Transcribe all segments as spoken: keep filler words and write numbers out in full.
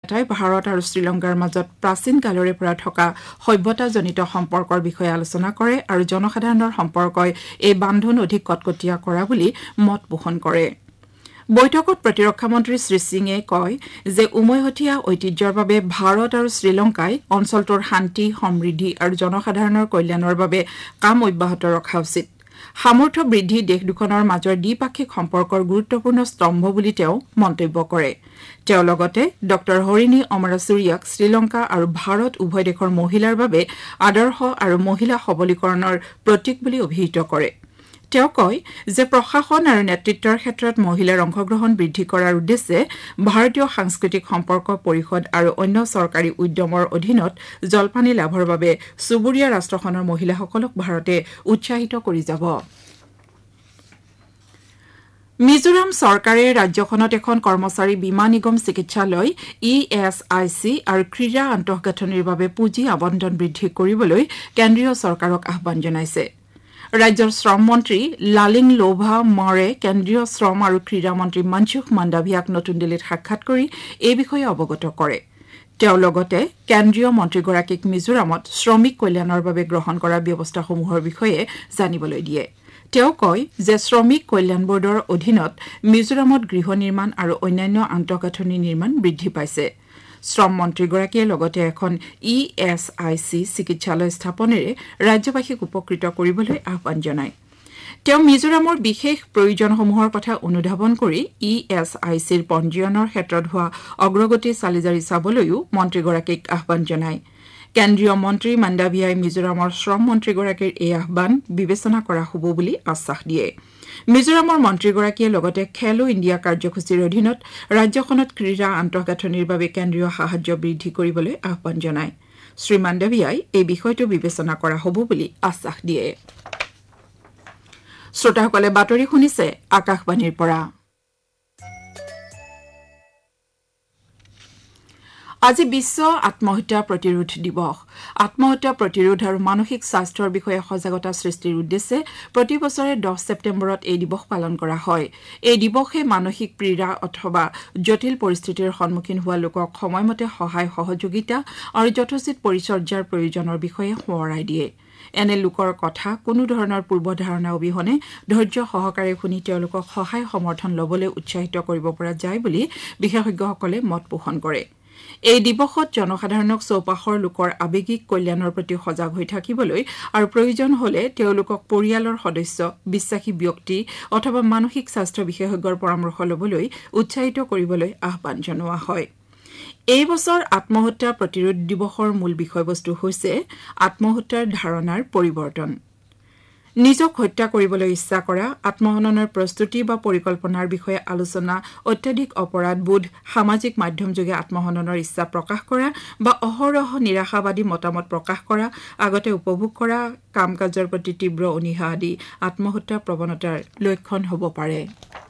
নেতাই ভাৰত আৰু শ্ৰীলংকাৰ মাজত প্ৰাচীন কালৰে পৰা থকা সভ্যতাজনিত সম্পৰ্কৰ বিষয়ে আলোচনা কৰে আৰু জনসাধাৰণৰ সম্পৰ্কই এই বান্ধোন অধিক কটকটীয়া কৰা বুলি মত পোষণ কৰে। বৈঠকত প্ৰতিৰক্ষা মন্ত্ৰী শ্ৰীসিঙে কয় যে উমৈহতীয়া ঐতিহ্যৰ বাবে ভাৰত আৰু শ্ৰীলংকাই অঞ্চলটোৰ শান্তি সমৃদ্ধি আৰু জনসাধাৰণৰ কল্যাণৰ বাবে কাম অব্যাহত ৰখা উচিত। সামৰ্থ্য বৃদ্ধি দেশ দুখনৰ মাজৰ দ্বিপাক্ষিক সম্পৰ্কৰ গুৰুত্বপূৰ্ণ স্তম্ভ বুলি তেওঁ মন্তব্য কৰে। তেওঁ লগতে ডক্টৰ হৰিণী অমৰাচুৰিয়াক শ্ৰীলংকা আৰু ভাৰত উভয় দেশৰ মহিলাৰ বাবে আদৰ্শ আৰু মহিলা সবলীকৰণৰ প্ৰতীক বুলি অভিহিত কৰে। তেওঁ কয় যে প্ৰশাসন আৰু নেতৃত্বৰ ক্ষেত্ৰত মহিলাৰ অংশগ্ৰহণ বৃদ্ধি কৰাৰ উদ্দেশ্যে ভাৰতীয় সাংস্কৃতিক সম্পৰ্ক পৰিষদ আৰু অন্য চৰকাৰী উদ্যমৰ অধীনত জলপানী লাভৰ বাবে চুবুৰীয়া ৰাষ্ট্ৰখনৰ মহিলাসকলক ভাৰতে উৎসাহিত কৰি যাব। মিজোৰাম চৰকাৰে ৰাজ্যখনত এখন কৰ্মচাৰী বীমা নিগম চিকিৎসালয় ই এছ আই চি আৰু ক্ৰীড়া আন্তঃগাঁথনিৰ বাবে পুঁজি আবণ্টন বৃদ্ধি কৰিবলৈ কেন্দ্ৰীয় চৰকাৰক আহ্বান জনাইছে। ৰাজ্যৰ শ্ৰম মন্ত্ৰী লালিং লোভা মৰে কেন্দ্ৰীয় শ্ৰম আৰু ক্ৰীড়া মন্ত্ৰী মনসুখ মাণ্ডাভিয়াক নতুন দিল্লীত সাক্ষাৎ কৰি এই বিষয়ে অৱগত কৰে। তেওঁ লগতে কেন্দ্ৰীয় মন্ত্ৰীগৰাকীক মিজোৰামত শ্ৰমিক কল্যাণৰ বাবে গ্ৰহণ কৰা ব্যৱস্থাসমূহৰ বিষয়ে জানিবলৈ দিয়ে। তেওঁ কয় যে শ্ৰমিক কল্যাণ বৰ্ডৰ অধীনত মিজোৰামত গৃহ নিৰ্মাণ আৰু অন্যান্য আন্তঃগাঁথনি নিৰ্মাণ বৃদ্ধি পাইছে। শ্ৰম মন্ত্ৰীগৰাকীয়ে লগতে এখন ই এছ আই চি চিকিৎসালয় স্থাপনেৰে ৰাজ্যবাসীক উপকৃত কৰিবলৈ আহ্বান জনায়। তেওঁ মিজোৰামৰ বিশেষ প্ৰয়োজনসমূহৰ কথা অনুধাৱন কৰি ই এছ আই চিৰ পঞ্জীয়নৰ ক্ষেত্ৰত হোৱা অগ্ৰগতি চালিজাৰি চাবলৈও মন্ত্ৰীগৰাকীক আহ্বান জনায়। কেন্দ্ৰীয় মন্ত্ৰী মাণ্ডাভিয়াই মিজোৰামৰ শ্ৰম মন্ত্ৰীগৰাকীৰ এই আহ্বান বিবেচনা কৰা হ'ব বুলি আশ্বাস দিয়ে। মিজোৰামৰ মন্ত্ৰীগৰাকীয়ে লগতে খেলো ইণ্ডিয়া কাৰ্যসূচীৰ অধীনত ৰাজ্যখনত ক্ৰীড়া আন্তঃগাঁথনিৰ বাবে কেন্দ্ৰীয় সাহায্য বৃদ্ধি কৰিবলৈ আহ্বান জনায়। শ্ৰী মাণ্ডাভিয়াই এই বিষয়টো বিবেচনা কৰা হ'ব বুলি আশ্বাস দিয়ে। শ্ৰোতাসকলে বাতৰি শুনিছে আকাশবাণীৰ পৰা। আজি বিশ্ব আত্মহত্যা প্ৰতিৰোধ দিৱস। আত্মহত্যা প্ৰতিৰোধ আৰু মানসিক স্বাস্থ্যৰ বিষয়ে সজাগতা সৃষ্টিৰ উদ্দেশ্যে প্ৰতি বছৰে দহ ছেপ্টেম্বৰত এই দিৱস পালন কৰা হয়। এই দিৱসে মানসিক পীড়া অথবা জটিল পৰিস্থিতিৰ সন্মুখীন হোৱা লোকক সময়মতে সহায় সহযোগিতা আৰু যথোচিত পৰিচৰ্যাৰ প্ৰয়োজনৰ বিষয়ে সোঁৱৰাই দিয়ে। এনে লোকৰ কথা কোনো ধৰণৰ পূৰ্বধাৰণা অবিহনে ধৈৰ্য সহকাৰে শুনি তেওঁলোকক সহায় সমৰ্থন ল'বলৈ উৎসাহিত কৰিব পৰা যায় বুলি বিশেষজ্ঞসকলে মত পোষণ কৰে। এই দিৱসত জনসাধাৰণক চৌপাশৰ লোকৰ আৱেগিক কল্যাণৰ প্ৰতি সজাগ হৈ থাকিবলৈ আৰু প্ৰয়োজন হলে তেওঁলোকক পৰিয়ালৰ সদস্য, বিশ্বাসী ব্যক্তি অথবা মানসিক স্বাস্থ্য বিশেষজ্ঞৰ পৰামৰ্শ ল'বলৈ উৎসাহিত কৰিবলৈ আহ্বান জনোৱা হয়। এই বছৰ আত্মহত্যা প্ৰতিৰোধ দিৱসৰ মূল বিষয়বস্তু হৈছে আত্মহত্যাৰ ধাৰণাৰ পৰিৱৰ্তন। নিজক হত্যা কৰিবলৈ ইচ্ছা কৰা, আত্মহননৰ প্ৰস্তুতি বা পৰিকল্পনাৰ বিষয়ে আলোচনা, অত্যাধিক অপৰাধবোধ, সামাজিক মাধ্যমযোগে আত্মহননৰ ইচ্ছা প্ৰকাশ কৰা বা অহৰহ নিৰাশাবাদী মতামত প্ৰকাশ কৰা, আগতে উপভোগ কৰা কাম কাজৰ প্ৰতি তীব্ৰ অনীহা আদি আত্মহত্যা প্ৰৱণতাৰ লক্ষণ হ'ব পাৰে।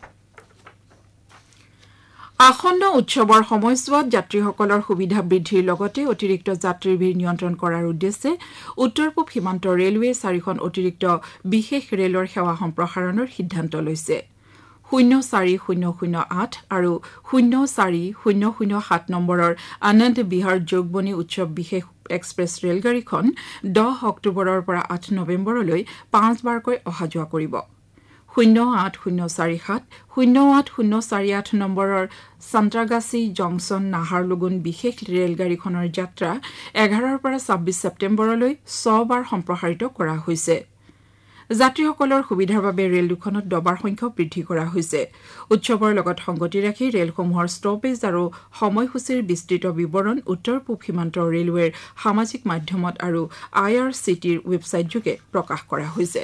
আসন্ন উৎসৱৰ সময়ছোৱাত যাত্ৰীসকলৰ সুবিধা বৃদ্ধিৰ লগতে অতিৰিক্ত যাত্ৰীৰ ভিৰ নিয়ন্ত্ৰণ কৰাৰ উদ্দেশ্যে উত্তৰ পূব সীমান্ত ৰেলৱে চাৰিখন অতিৰিক্ত বিশেষ ৰেলৰ সেৱা সম্প্ৰসাৰণৰ সিদ্ধান্ত লৈছে। শূন্য চাৰি শূন্য শূন্য আঠ আৰু শূন্য চাৰি শূন্য শূন্য সাত নম্বৰৰ আনন্দ বিহাৰ যোগবনী উৎসৱ বিশেষ এক্সপ্ৰেছ ৰেলগাড়ীখন দহ অক্টোবৰৰ পৰা আঠ নৱেম্বৰলৈ পাঁচবাৰকৈ অহা যোৱা কৰিব। শূন্য আঠ শূন্য চাৰি সাত শূন্য আঠ শূন্য চাৰি আঠ নম্বৰৰ সান্ত্ৰাগাছী জংচন নাহাৰলগুন বিশেষ ৰেলগাড়ীখনৰ যাত্ৰা এঘাৰৰ পৰা ছাব্বিছ ছেপ্টেম্বৰলৈ ছবাৰ সম্প্ৰসাৰিত কৰা হৈছে। যাত্ৰীসকলৰ সুবিধাৰ বাবে ৰেল দুখনত ডবাৰ সংখ্যা বৃদ্ধি কৰা হৈছে। উৎসৱৰ লগত সংগতি ৰাখি ৰেলসমূহৰ ষ্টপেজ আৰু সময়সূচীৰ বিস্তৃত বিৱৰণ উত্তৰ পূব সীমান্ত ৰেলৱেৰ সামাজিক মাধ্যমত আৰু আই আৰ চি টিৰ ৱেবছাইটযোগে প্ৰকাশ কৰা হৈছে।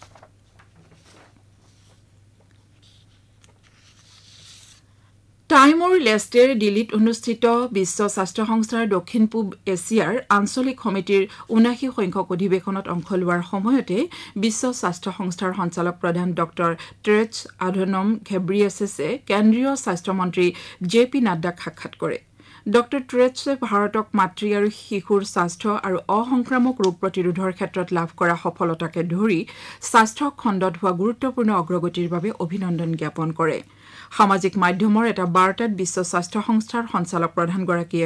টাইমুৰ লেষ্টেৰ দিল্লীত অনুষ্ঠিত বিশ্ব স্বাস্থ্য সংস্থাৰ দক্ষিণ পূব এছিয়াৰ আঞ্চলিক সমিতিৰ ঊনাশী সংখ্যক অধিৱেশনত অংশ লোৱাৰ সময়তে বিশ্ব স্বাস্থ্য সংস্থাৰ সঞ্চালক প্ৰধান ডক্টৰ টেড্ৰছ আধনম ঘেব্ৰিয়েছছে কেন্দ্ৰীয় স্বাস্থ্যমন্ত্ৰী জে পি নাড্ডাক সাক্ষাৎ কৰে। ডক্টৰ টেড্ৰছে ভাৰতক মাতৃ আৰু শিশুৰ স্বাস্থ্য আৰু অসংক্ৰামক ৰোগ প্ৰতিৰোধৰ ক্ষেত্ৰত লাভ কৰা সফলতাকে ধৰি স্বাস্থ্য খণ্ডত হোৱা গুৰুত্বপূৰ্ণ অগ্ৰগতিৰ বাবে অভিনন্দন জ্ঞাপন কৰে। সামাজিক মাধ্যমৰ এটা বাৰ্তাত বিশ্ব স্বাস্থ্য সংস্থাৰ সঞ্চালক প্ৰধানগৰাকীয়ে